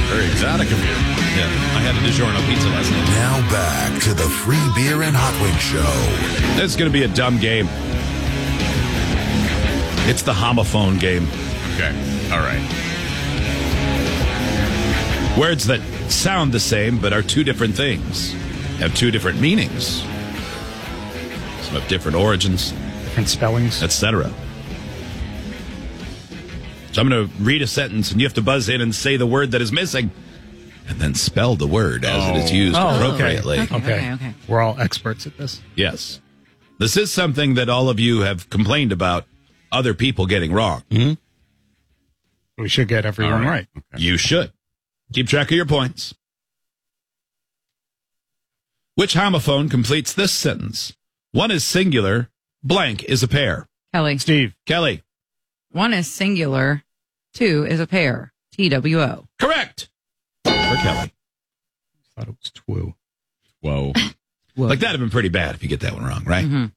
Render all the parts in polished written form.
Very exotic of you. Yeah, I had a DiGiorno pizza last night. Now back to the Free Beer and Hot Wings Show. This is going to be a dumb game. It's the homophone game. Okay. All right. Words that sound the same but are two different things, have two different meanings, some have different origins, Different spellings. etc. So I'm going to read a sentence, and you have to buzz in and say the word that is missing, and then spell the word as it is used appropriately. Okay. We're all experts at this. Yes. This is something that all of you have complained about other people getting wrong. We should get everyone right. Okay. You should. Keep track of your points. Which homophone completes this sentence? One is singular, blank is a pair. Kelly. Steve. Kelly. One is singular. Two is a pair. TWO. Correct. For Kelly. Thought it was twoo. Whoa. Like, that'd have been pretty bad if you get that one wrong, right? Mm-hmm.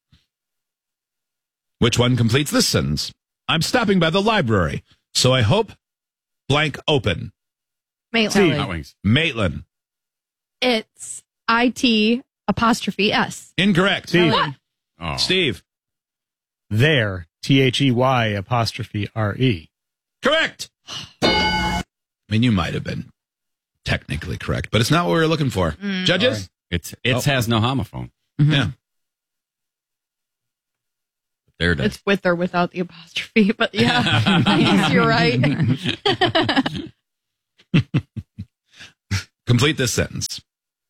Which one completes this sentence? I'm stopping by the library, so I hope blank open. Maitland. Hot Wings. Maitland. It's IT''S. Incorrect. Steve. Oh. Steve. There. THEY''RE. Correct. I mean, you might have been technically correct, but it's not what we were looking for. Judges? It has no homophone. Yeah. There it is. It's with or without the apostrophe, but yeah, I guess you're right. Complete this sentence.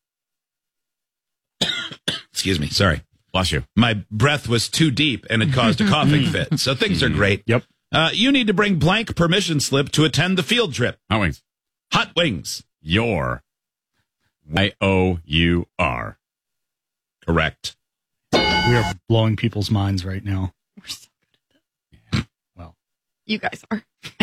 Excuse me. Sorry. Bless you. My breath was too deep and it caused a coughing fit. So things are great. Yep. You need to bring blank permission slip to attend the field trip. Hot Wings. Hot Wings. Your. YOUR. Correct. We are blowing people's minds right now. We're so good at this. Well. You guys are.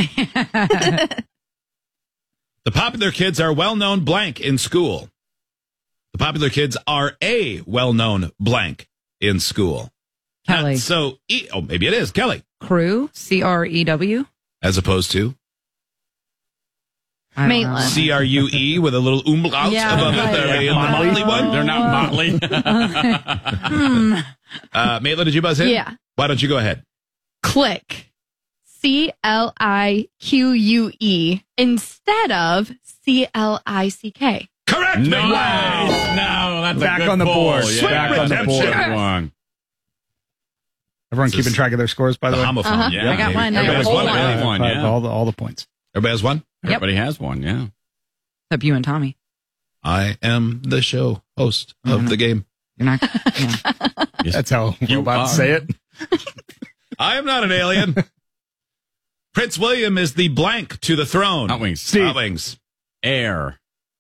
The popular kids are well-known blank in school. The popular kids are a well-known blank in school. Kelly. Maybe it is. Kelly. Crew. CREW. As opposed to I don't know. Maitland. CRUE with a little umlaut Yeah, above right. it. The motley one. They're not motley. Maitland, did you buzz in? Yeah. Why don't you go ahead? Click. CLIQUE instead of CLICK. Correct. Nice. Maitland. No, that's Back a good on the pull. board. Yeah. Back on the That's board. a good one. Everyone This keeping is track of their scores, by the The way? homophone. Yeah. I got one. Everybody has Hold one. on. Right? One, yeah. All the points. Everybody has one? Everybody has one, yeah. Except you and Tommy. I am the show host of the game. You're not. Yeah. Yes. That's how You robots are. say it. I am not an alien. Prince William is the blank to the throne. Hot Wings. Steve. Hot Wings. Air.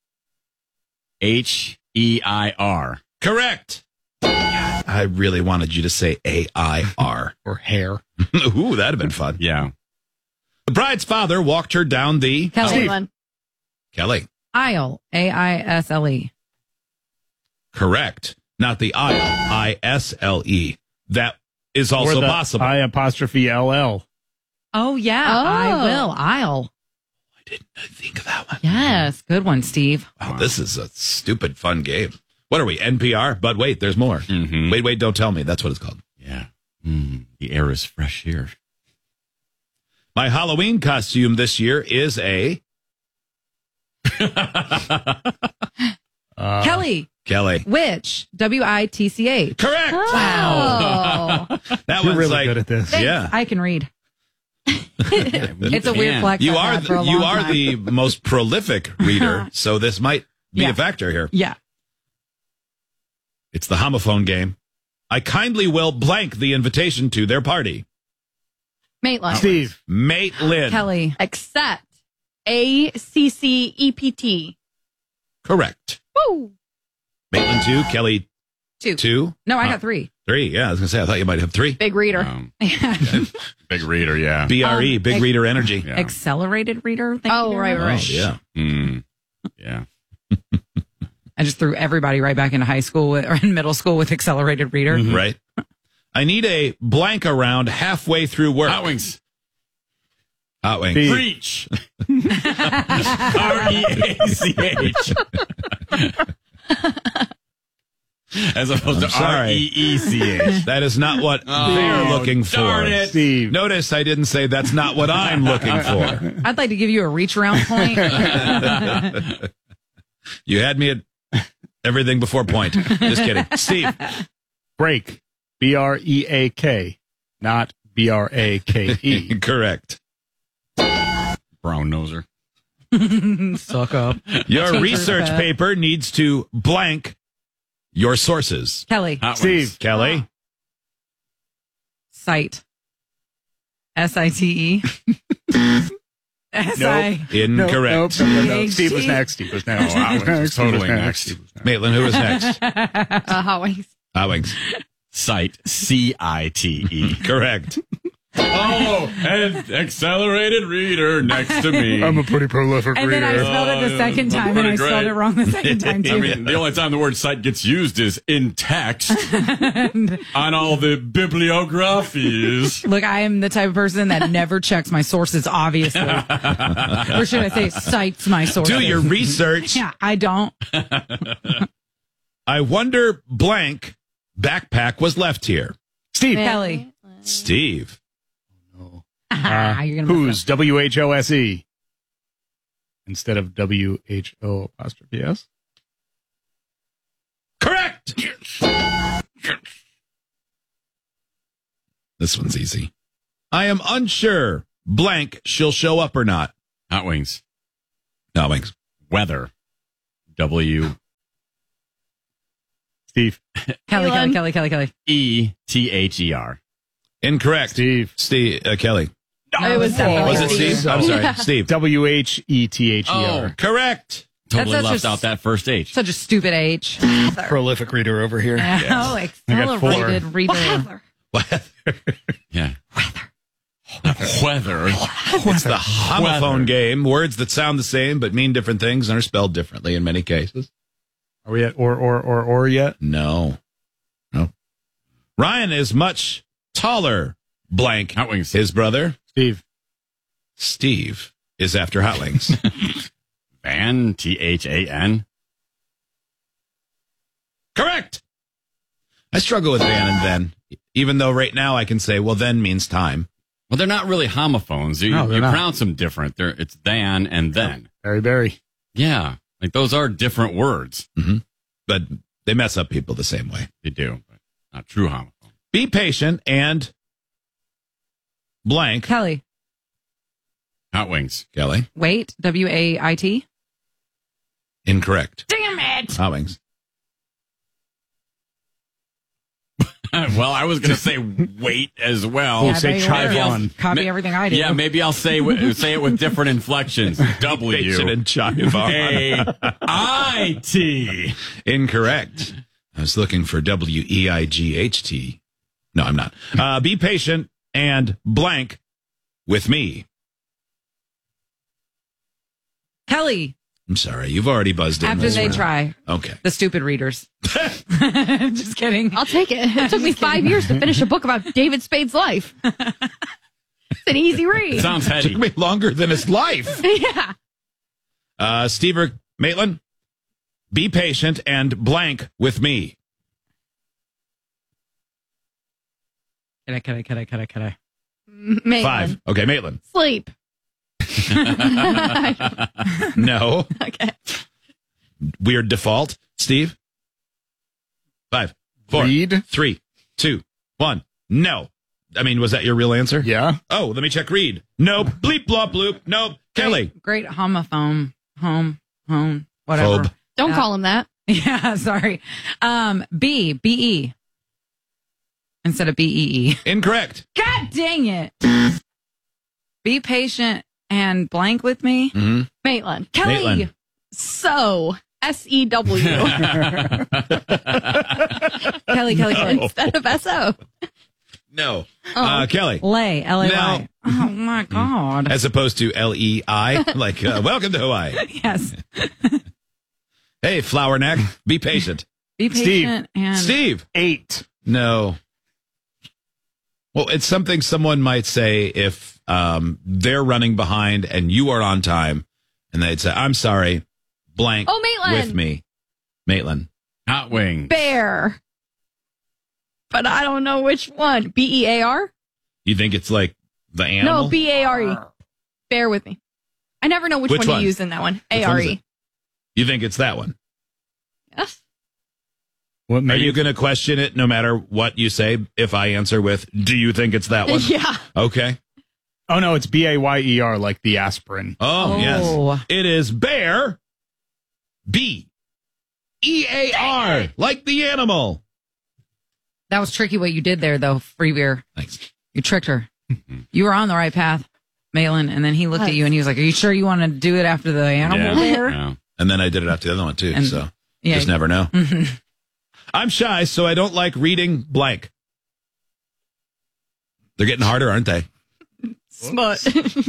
HEIR. Correct. I really wanted you to say AIR. Or hair. Ooh, that'd have been fun. Yeah. The bride's father walked her down the... Kelly. Maitland. Kelly. Aisle. AISLE. Correct. Not the aisle. ISLE. That is also or the possible. I''LL. Oh, yeah. Oh. I will. Aisle. I didn't think of that one. Yes. Good one, Steve. Wow, this is a stupid fun game. What are we, NPR? But wait, there's more. Mm-hmm. Wait, don't tell me. That's what it's called. Yeah. The air is fresh here. My Halloween costume this year is a... Kelly. Kelly. Witch. WITCH. Correct. Oh. That You're was really like... good at this. Yeah. I can read. It's a weird flex. You I've are had for a you long are time. the most prolific reader, so this might be Yeah. a factor here. Yeah. It's the homophone game. I kindly will blank the invitation to their party. Maitland. Steve. Maitland. Kelly. Accept. ACCEPT. Correct. Woo. Maitland 2, Kelly Two. 2. No, I got 3. 3. Yeah, I was going to say, I thought you might have 3. Big reader. Big reader, yeah. BRE, big reader energy. Yeah. Accelerated reader. Thank Oh, you right, very right. much. Yeah. Yeah. I just threw everybody right back into high school or in middle school with accelerated reader. Right. I need a blank around halfway through work. Hot Wings. Hot Wings. Steve. Preach. R-E-A-C-H. As opposed to sorry. R-E-E-C-H. That is not what they're looking for. darn it. Steve. Notice I didn't say that's not what I'm looking for. I'd like to give you a reach around point. You had me at everything before point. Just kidding. Steve. Break. B-R-E-A-K. Not B-R-A-K-E. Correct. Brown noser. Suck up. Your Teacher's research pet. paper needs to blank your sources. Kelly. Hot Steve. wings. Kelly. Site. S-I-T-E. S-I. Incorrect. Nope. Steve was next. Steve was next. Oh, I was totally next. Steve was next. Maitland, who was next? Hot wings. Hot Wings. Site. C-I-T-E. Correct. Oh, and accelerated reader next to me. I'm a pretty prolific And then I reader. spelled it the yeah, second that's time, and I pretty spelled great. it wrong the second time, too. I mean, the only time the word site gets used is in text on all the bibliographies. Look, I am the type of person that never checks my sources, obviously. Or should I say cites my sources? Do your research. Yeah, I don't. I wonder blank backpack was left here. Steve. Kelly. Steve. You're gonna Who's W-H-O-S-E instead of W-H-O apostrophe S? Correct. This one's easy. I am unsure blank she'll show up or not. Hot wings. Hot Wings. Weather. W. Steve. Kelly. E-T-H-E-R. Incorrect. Steve. Kelly. It was definitely Was it Steve? I'm sorry. Steve. W-H-E-T-H-E-R. Correct. Totally That's left such a- out that first H. Such a stupid H. Prolific reader over here. Oh, accelerated reader. Yeah. Weather. It's the homophone game. Words that sound the same but mean different things and are spelled differently in many cases. Are we at or yet? No. Ryan is much taller. Blank. Hot wings. His brother, Steve. Steve, is after Hot Wings. Van. T-H-A-N. Correct. I struggle with Van and then, even though right now I can say, well, then means time. Well, they're not really homophones. You, No, they're you not. pronounce them different. It's than and then. Very. Yeah. Like those are different words. But they mess up people the same way. They do, but not true homophone. Be patient and blank. Kelly. Hot wings. Kelly. Wait. W-A-I-T. Incorrect. Damn it. Hot Wings. Well, I was going to say wait as well. Yeah, say I bet you chive will. on. Copy everything I do. Yeah, maybe I'll say it with different inflections. Patient W. and chive on. A-I-T. Incorrect. I was looking for W-E-I-G-H-T. No, I'm not. Be patient and blank with me. Kelly. I'm sorry. You've already buzzed in. After this they round. try. Okay. The stupid readers. Just kidding. I'll take it. It took me 5 years to finish a book about David Spade's life. It's an easy read. Sounds heady. Took me longer than his life. Yeah. Steve or Maitland, be patient and blank with me. Can I? Maitland. 5. Okay, Maitland. Sleep. No. Okay. Weird default. Steve. 5, 4, Read. 3, 2, 1. No. I mean, was that your real answer? Yeah. Oh, let me check. Read. Nope. Bleep, blop, bloop. Nope. Kelly. Great homophone. Home. Whatever. Phobe. Don't call him that. Yeah, sorry. B-E. Instead of B-E-E. Incorrect. God dang it. Be patient and blank with me. Mm-hmm. Maitland. Kelly. Maitland. So. S-E-W. Kelly. Instead of S-O. No. Oh. Kelly. Lay. L-A-Y. No. Oh, my God. As opposed to L-E-I. Like, welcome to Hawaii. Yes. Hey, flower neck. Be patient. Be patient and... Steve. 8. No. Well, it's something someone might say if they're running behind and you are on time And they'd say, I'm sorry, blank Oh, Maitland. with me. Maitland. Hot wings. Bear. But I don't know which one. BEAR? You think it's like the animal? No, BARE. Bear with me. I never know which Which one one? to use in that one. Which one is ARE. it? You think it's that one? Yes. What, Are maybe you going to question it no matter what you say if I answer with, do you think it's that one? Yeah. Okay. Oh, no, it's BAYER, like the aspirin. Oh, Oh. yes. It is bear. BEAR, like the animal. That was tricky what you did there, though, free beer. Thanks. You tricked her. You were on the right path, Malin, and then he looked at you and he was like, are you sure you want to do it after the animal bear? Yeah. And then I did it after the other one, too. And- so Yeah. just never know. I'm shy, so I don't like reading blank. They're getting harder, aren't they? Smut.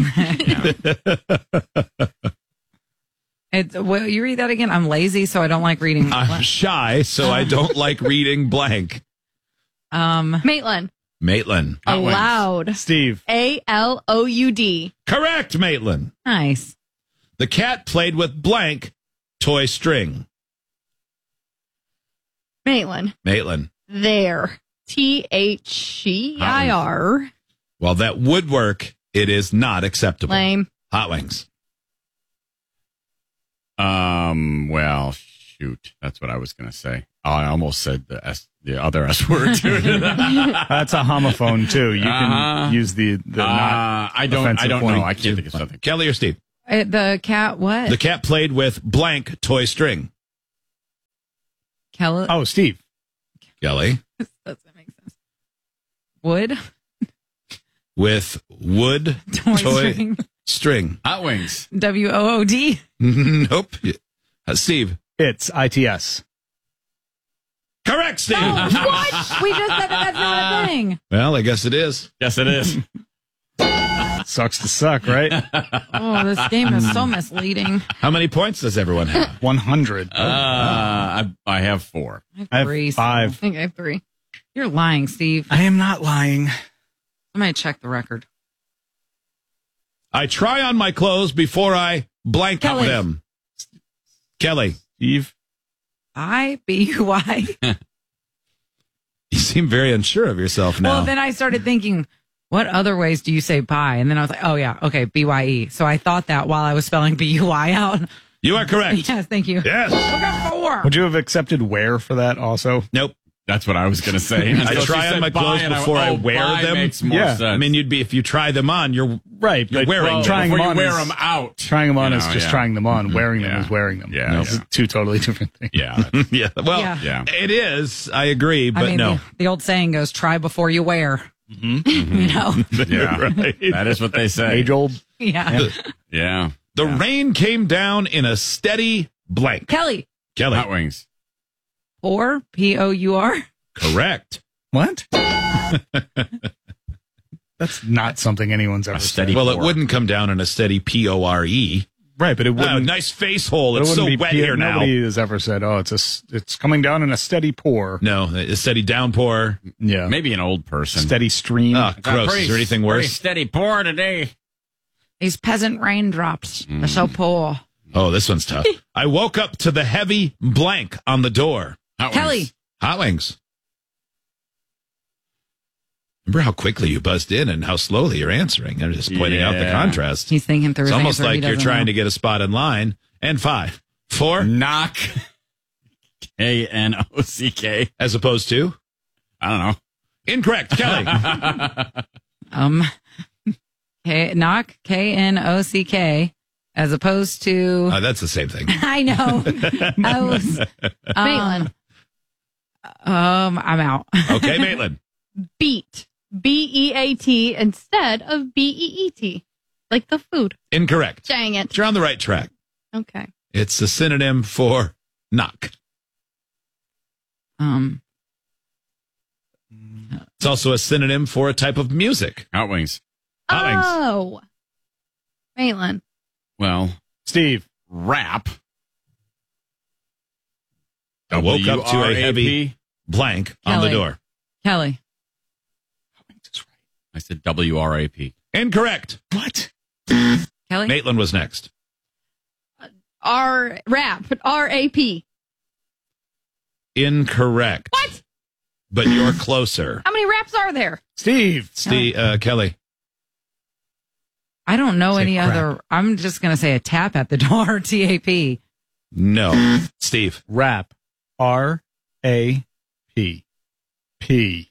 Will you read that again? I'm lazy, so I don't like reading. I'm shy, so I don't like reading blank. Maitland. Maitland. Hot wings. Allowed. Steve. ALOUD. Correct, Maitland. Nice. The cat played with blank toy string. Maitland. Maitland. There. THEIR. While that would work, it is not acceptable. Lame. Hot wings. Well, shoot. That's what I was going to say. Oh, I almost said the other S word too. That's a homophone, too. You can use the not I don't offensive know. one. I can't think of something. Kelly or Steve? The cat, what? The cat played with blank toy string. Kelly? Oh, Steve. Kelly. Doesn't make sense. Wood? With wood Toy string. string. Hot wings. WOOD? Nope. Steve. It's ITS. Correct, Steve. What? We just said that's not a thing. Well, I guess it is. Yes, it is. Sucks to suck, right? Oh, this game is so misleading. How many points does everyone have? 100. I have 4. I have Three, so- 5. I think I have 3. You're lying, Steve. I am not lying. I'm going to check the record. I try on my clothes before I blank Kelly. them. Kelly. Steve. BUY. You seem very unsure of yourself now. Well, then I started thinking, what other ways do you say bye? And then I was like, oh, yeah, okay, BYE. So I thought that while I was spelling BUY out. You are correct. Yes, thank you. Yes. I got 4. Would you have accepted where for that also? Nope. That's what I was going to say. Until she try on said my clothes bye, and before I wear bye them. Makes more Yeah. sense. I mean, you'd be if you try them on. You're Right. You're but wearing them. trying before them you on wear is, them out. Trying them on You is know, just yeah. trying them on. Wearing them Yeah. is wearing them. Yeah, It's yeah. two totally different things. Yeah. yeah. Well, Yeah. it is. I agree, but I mean, no. the old saying goes, try before you wear. You know? Yeah. Right. That is what they say. Age old. Yeah. Yeah. The rain came down in a steady blank. Kelly. Kelly. Hot wings. Pour, POUR. Correct. What? That's not something anyone's ever steady- said. Well, it Pour. wouldn't come down in a steady PORE. Right, but it Oh, wouldn't. nice face hole. it It's so wouldn't be wet here now. Nobody has ever said, "Oh, it's coming down in a steady pour." No, a steady downpour. Yeah, Maybe an old person. steady stream. Oh, gross. Is there anything Pretty worse? steady pour today. These peasant raindrops are so poor. Oh, this one's tough. I woke up to the heavy blank on the door. Hot Kelly. wings. Hot wings. Remember how quickly you buzzed in and how slowly you're answering. I'm just pointing out the Yeah. contrast. He's thinking through It's his almost answer. He like you're doesn't trying know. to get a spot in line. And 5, 4, Knock. KNOCK. as opposed to I don't know. incorrect. Kelly. Knock, KNOCK, as opposed to. That's the same thing. I know. I was. Maitland. I'm out. Okay, Maitland. Beat. BEAT instead of BEET. Like the food. Incorrect. Dang it. But you're on the right track. Okay. It's a synonym for knock. It's also a synonym for a type of music. Hot wings. Hot wings. Oh. Maitland. Well, Steve. rap. I woke up to a WRAP. heavy blank on the Kelly. door. Kelly. I said WRAP. Incorrect. What? Kelly. Maitland was next. Rap. R-A-P. Incorrect. What? But you're closer. How many raps are there? Steve. Kelly. I don't know Say any crap. other. I'm just going to say a tap at the door. TAP. No. Steve. Rap. R-A-P. P.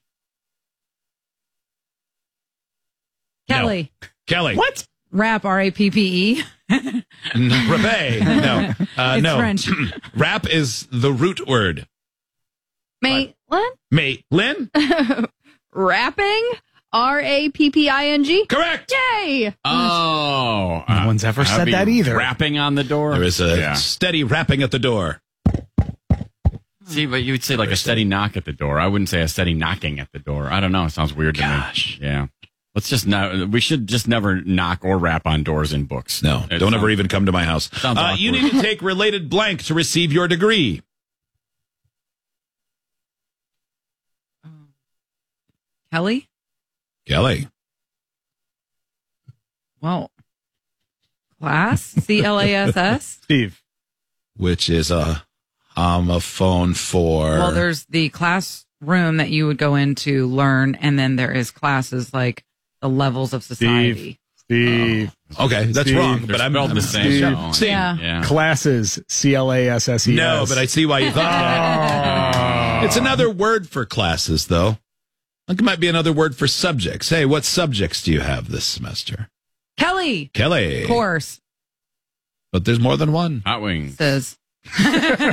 Kelly. Kelly. What? Rap. RAPPE. Rapé. No. It's no. French. Rap is the root word. Maitland? Lynn? Rapping? R-A-P-P-I-N-G? Correct. Yay! Oh. No one's ever that'd said be that either. Rapping on the door? There is a Yeah. steady rapping at the door. See, but you'd say like a steady knock at the door. I wouldn't say a steady knocking at the door. I don't know. It sounds weird to me. Yeah. Let's just we should just never knock or rap on doors in books. No, It don't sounds- ever even come to my house. Sounds awkward. You need to take related blank to receive your degree. Kelly. Kelly. Well, class. CLASS. Steve. Which is a homophone for... Well, there's the classroom that you would go in to learn, and then there is classes like the levels of society. Steve. Okay, that's Steve. wrong, They're but I'm spelled the same. Steve. though. Steve. Yeah. Yeah. Classes. C-L-A-S-S-E-S. No, but I see why you thought that. Oh. It's another word for classes, though. It might be another word for subjects. Hey, what subjects do you have this semester? Kelly. Kelly. Course But there's more than one. Hot wings. says.